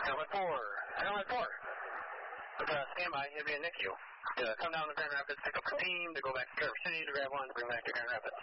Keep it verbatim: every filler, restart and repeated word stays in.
Element four. Element four. Uh, stand by. It'll be a N I C U. Uh, come down to Grand Rapids, pick up a team to go back to Traverse City to grab one to bring back to Grand Rapids.